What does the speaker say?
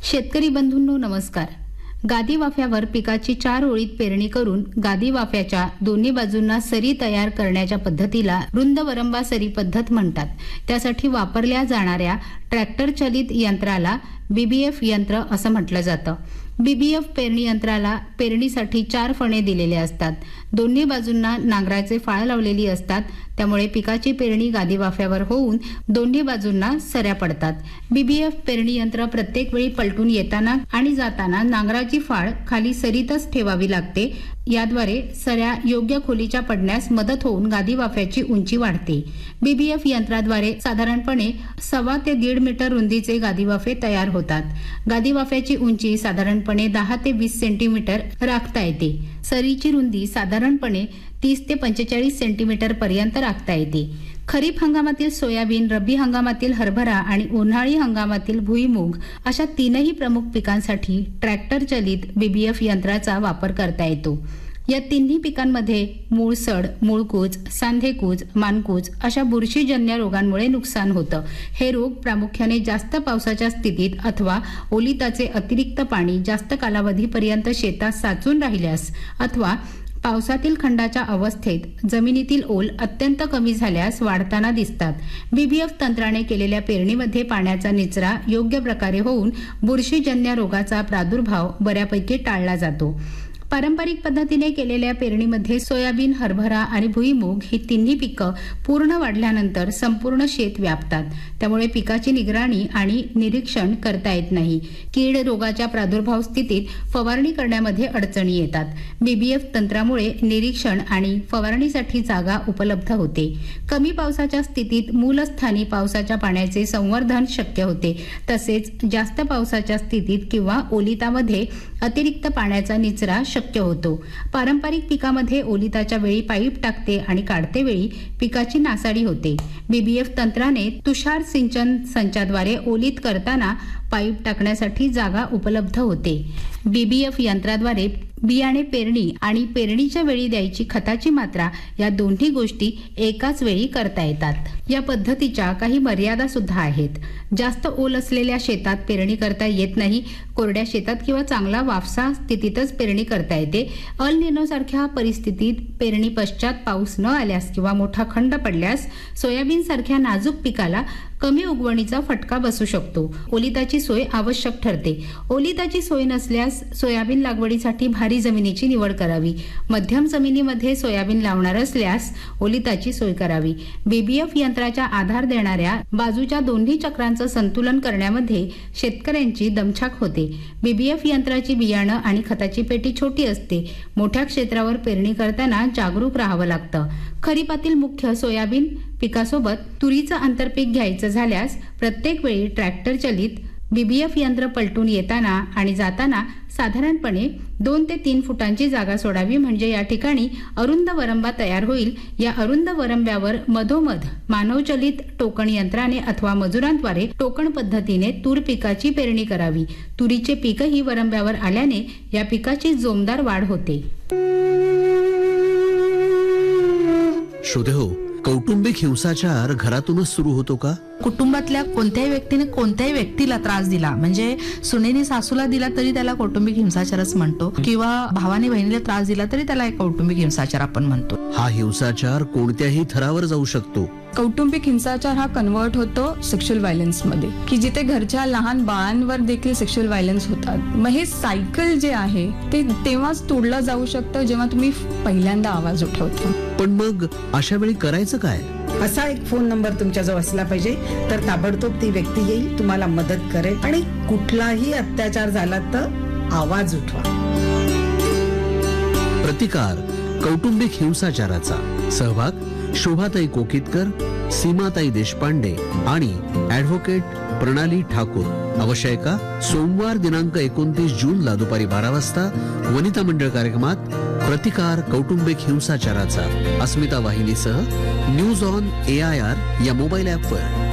शेतकरी बंधूंनो नमस्कार. गादी वाफ्यावर पिकाची 4 ओळीत पेरणी करून गादी वाफ्याच्या दोन्ही बाजूंना सरी तयार करण्याच्या पद्धतीला रुंद वरंबा सरी पद्धत म्हणतात. त्यासाठी वापरल्या जाणाऱ्या ट्रॅक्टर चालित यंत्राला बीबीएफ यंत्र असं म्हटलं जातं. बीबीएफ पेरणी यंत्राला पेरणीसाठी 4 फणे दिलेले असतात. दोन्ही बाजूंना नांगराचे फाळ लावलेली असतात. त्यामुळे पिकाची पेरणी गादी वाफ्यावर होऊन दोन्ही बाजूंना सऱ्या पडतात. बीबीएफ पेरणी यंत्र प्रत्येक वेळी पलटून येताना आणि जाताना नांगराची फाळ खाली सरीतच ठेवावी लागते. याद्वारे सऱ्या योग्य खोलीच्या पडण्यास मदत होऊन गादी वाफ्याची उंची वाढते. बीबीएफ यंत्राद्वारे साधारणपणे 1.25 ते 1.5 मीटर रुंदीचे गादी वाफे तयार होतात. गादी वाफ्याची उंची साधारणपणे 10 ते 20 सेंटीमीटर राखता येते. सरीची रुंदी साधारणपणे 30 ते 45 सेंटीमीटर पर्यंत राखता येते. खरीप हंगामातील सोयाबीन, रब्बी हंगामातील हरभरा आणि उन्हाळी हंगामातील भुईमूग अशा 3ही प्रमुख पिकांसाठी ट्रॅक्टर चालित बीबीएफ यंत्राचा वापर करता येतो. या 3ही पिकांमध्ये मूळसड, मूळकूज, सांधेकूज, मानकूज अशा बुरशीजन्य रोगांमुळे नुकसान होतं. हे रोग प्रामुख्याने जास्त पावसाच्या स्थितीत अथवा ओलिताचे अतिरिक्त पाणी जास्त कालावधीपर्यंत शेतात साचून राहिल्यास अथवा पावसातील खंडाच्या अवस्थेत जमिनीतील ओल अत्यंत कमी झाल्यास वाढताना दिसतात. बीबीएफ तंत्राने केलेल्या पेरणीमध्ये पाण्याचा निचरा योग्य प्रकारे होऊन बुरशीजन्य रोगाचा प्रादुर्भाव बऱ्यापैकी टाळला जातो. पारंपरिक पद्धतीने केलेल्या पेरणीमध्ये सोयाबीन, हरभरा आणि भुईमूग ही 3ही पिकं पूर्ण वाढल्यानंतर संपूर्ण शेत व्यापतात. त्यामुळे पिकाची निगराणी आणि निरीक्षण करता येत नाही. कीड रोगाच्या प्रादुर्भाव स्थितीत फवारणी करण्यामध्ये अडचणी येतात. बीबीएफ तंत्रामुळे निरीक्षण आणि फवारणीसाठी जागा उपलब्ध होते. कमी पावसाच्या स्थितीत मूलस्थानी पावसाच्या पाण्याचे संवर्धन शक्य होते. तसेच जास्त पावसाच्या स्थितीत किंवा ओलितामध्ये अतिरिक्त पाण्याचा निचरा शक्य होतो. पारंपरिक पिकामध्ये ओलिताच्या वेळी पाईप टाकते आणि काढते वेळी पिकाची नासाडी होते. बीबीएफ तंत्राने तुषार सिंचन संचाद्वारे ओलीत करताना पाईप टाकण्यासाठी जागा उपलब्ध होते. बीबीएफ यंत्राद्वारे बियाणे पेरणी आणि पेरणीच्या वेळी द्यायची खताची मात्रा या दोन्ही गोष्टी एकाच वेळी करता येतात. या पद्धतीच्या काही मर्यादा सुद्धा आहेत. जास्त ओल असलेल्या शेतात पेरणी करता येत नाही. कोरड्या शेतात किंवा चांगला वाफसा स्थितीतच पेरणी करता येते. अल निनो सारख्या परिस्थितीत पेरणी पश्चात पाऊस न आल्यास किंवा मोठा खंड पडल्यास सोयाबीन सारख्या नाजूक पिकाला कमी उगवणीचा फटका बसू शकतो. ओलिताची सोय आवश्यक ठरते. ओलिताची सोय नसल्यास सोयाबीन लागवडीसाठी भारी जमिनीची निवड करावी. मध्यम जमिनीमध्ये सोयाबीन लावणार असल्यास ओलिताची सोय करावी. बीबीएफ यंत्राच्या आधार देणाऱ्या बाजूच्या दोन्ही चक्रांचं संतुलन करण्यामध्ये शेतकऱ्यांची दमछाक होते. बीबीएफ यंत्राची बियाणं आणि खताची पेटी छोटी असते. मोठ्या क्षेत्रावर पेरणी करताना जागरूक राहावं लागतं. खरीपातील मुख्य सोयाबीन पिकासोबत तुरीचं आंतरपीक घ्यायचं झाल्यास प्रत्येक वेळी ट्रॅक्टर चालित बीबीएफ यंत्र पलटून येताना आणि जाताना साधारणपणे 2 ते 3 फुटांची जागा सोडावी. म्हणजे या ठिकाणी अरुंद वरंबा तयार होईल. या अरुंद वरंब्यावर मधोमध मानवचलित टोकण यंत्राने अथवा मजुरांद्वारे टोकण पद्धतीने तूर पिकाची पेरणी करावी. तुरीचे पीकही वरंब्यावर आल्याने या पिकाची जोमदार वाढ होते. श्रोते हो, कौटुंबिक हिंसाचार घरातूनच सुरू होतो का? कुटुंबातल्या कोणत्याही व्यक्तीने कोणत्याही व्यक्तीला त्रास दिला म्हणजे सुनेने सासूला दिला तरी त्याला कौटुंबिक हिंसाचारच म्हणतो किंवा भावाने बहिणीला त्रास दिला तरी त्याला एक कौटुंबिक हिंसाचार आपण म्हणतो. हा हिंसाचार कोणत्याही थरावर जाऊ शकतो. कौटुंबिक हिंसाचार हा कन्वर्ट होतो सेक्शुअल व्हायलन्स मध्ये, की जिथे घरच्या लहान बाळांवर देखील सेक्शुअल व्हायलन्स होतात. मग हे सायकल जे आहे ते तेव्हाच तोडलं जाऊ शकतं जेव्हा तुम्ही पहिल्यांदा आवाज उठवता. पण मग अशा वेळी करायचं काय? असा एक फोन नंबर तुमच्याजवळ असला पाहिजे तर ताबडतोब ती व्यक्ती येईल, तुम्हाला मदत करेल आणि कुठलाही अत्याचार झाला तर आवाज उठवा. प्रतिकार कौटुंबिक हिंसाचाराचा. सहभाग शोभाताई कोकितकर, सीमाताई देशपांडे आणि ॲडव्होकेट प्रणाली ठाकूर. अवश्य ऐका सोमवार दिनांक 29 जूनला दुपारी 12 वाजता वनिता मंडळ कार्यक्रमात प्रतिकार कौटुंबिक हिंसाचाराचा अस्मिता वाहिनीसह न्यूज ऑन AIR या मोबाईल ॲपवर.